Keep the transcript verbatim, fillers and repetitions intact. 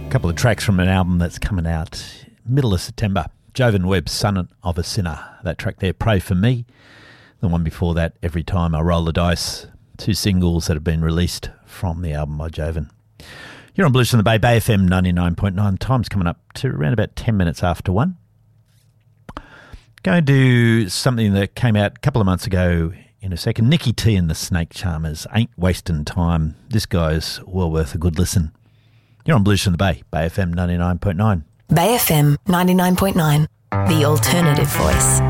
A couple of tracks from an album that's coming out middle of September. Jovan Webb's Son of a Sinner. That track there, Pray For Me. The one before that, Every Time I Roll the Dice. Two singles that have been released from the album by Jovan. You're on Blues from the Bay, Bay F M ninety-nine point nine. Time's coming up to around about ten minutes after one. Going to do something that came out a couple of months ago in a second. Nicky T and the Snake Charmers, Ain't Wasting Time. This guy's well worth a good listen. You're on Blues from the Bay, Bay F M ninety-nine point nine. Bay F M ninety-nine point nine, the alternative voice.